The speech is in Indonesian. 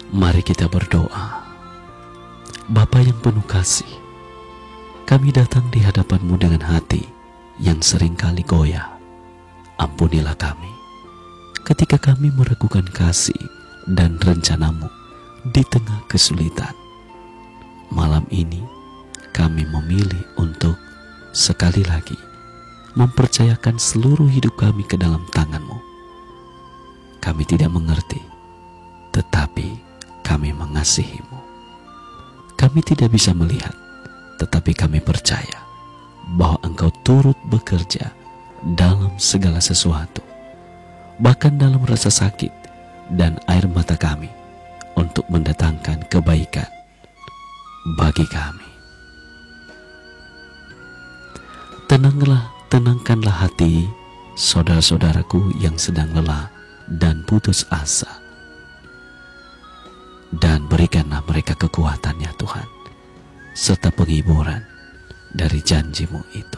Mari kita berdoa. Bapa yang penuh kasih, kami datang di hadapan-Mu dengan hati yang seringkali goyah. Ampunilah kami ketika kami meragukan kasih dan rencana-Mu di tengah kesulitan. Malam ini kami memilih untuk sekali lagi mempercayakan seluruh hidup kami ke dalam tangan-Mu. Kami tidak mengerti, tetapi kami mengasihi-Mu. Kami tidak bisa melihat, tetapi kami percaya bahwa Engkau turut bekerja dalam segala sesuatu, bahkan dalam rasa sakit dan air mata kami, untuk mendatangkan kebaikan bagi kami. Tenangkanlah hati saudara-saudaraku yang sedang lelah dan putus asa, dan berikanlah mereka kekuatan ya Tuhan, serta penghiburan dari janji-Mu itu.